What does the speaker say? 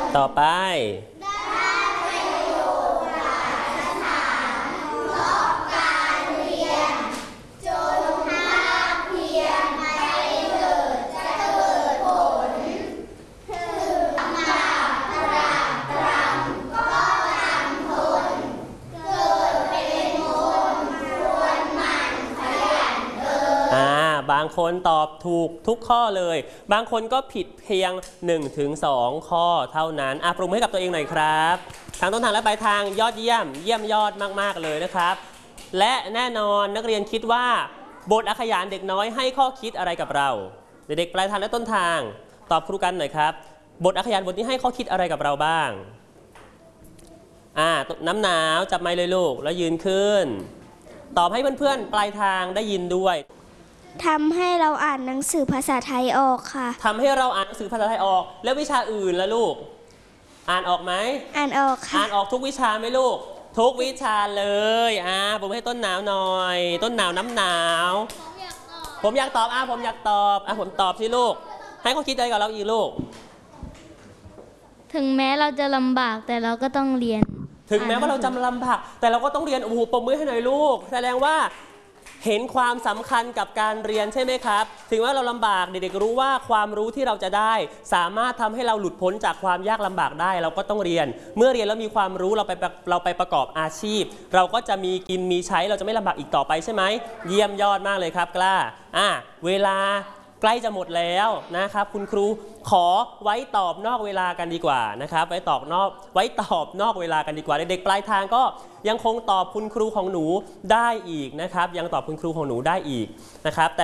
ต่อไปบางคนตอบถูกทุกข้อเลยบางคนก็ผิดเพียง 1-2 ข้อเท่านั้นปรบมือให้กับตัวเองหน่อยครับทางต้นทางและปลายทางยอดเยี่ยมยอดมากๆเลยนะครับและแน่นอนนักเรียนคิดว่าบทอักขยานเด็กน้อยให้ข้อคิดอะไรกับเราเด็กๆปลายทางและต้นทางตอบครูกันหน่อยครับบทอักขยานบทนี้ให้ข้อคิดอะไรกับเราบ้างน้ำหนาวจับไมค์เลยลูกแล้วยืนขึ้นตอบให้เพื่อนๆปลายทางได้ยินด้วยทำให้เราอ่านหนังสือภาษาไทยออกค่ะทำให้เราอ่านหนังสือภาษาไทยออกแล้ววิชาอื่นล่ะลูกอ่านออกไหมอ่านออกค่ะอ่านออกทุกวิชาไหมลูกทุกวิชาเลยผมให้ต้นหนาวหน่อยต้นหนาวน้ำหนาวผมอยากตอบผมอยากตอบผมตอบสิลูกให้เขาคิดอะไรกับเราอีกลูกถึงแม้เราจะลำบากแต่เราก็ต้องเรียนถึงแม้ว่าเราจะลำบากแต่เราก็ต้องเรียนปรบมือให้หน่อยลูกแสดงว่าเห็นความสำคัญกับการเรียนใช่ไหมครับถึงว่าเราลำบากเด็กๆรู้ว่าความรู้ที่เราจะได้สามารถทำให้เราหลุดพ้นจากความยากลำบากได้เราก็ต้องเรียนเมื่อเรียนแล้วมีความรู้เราไปประกอบอาชีพเราก็จะมีกินมีใช้เราจะไม่ลำบากอีกต่อไปใช่ไหมเยี่ยมยอดมากเลยครับกล้าเวลาใกล้จะหมดแล้วนะครับคุณครูขอไว้ตอบนอกเวลากันดีกว่านะครับไว้ตอบนอกเวลากันดีกว่าเด็กๆปลายทางก็ยังคงตอบคุณครูของหนูได้อีกนะครับยังตอบคุณครูของหนูได้อีกนะครับ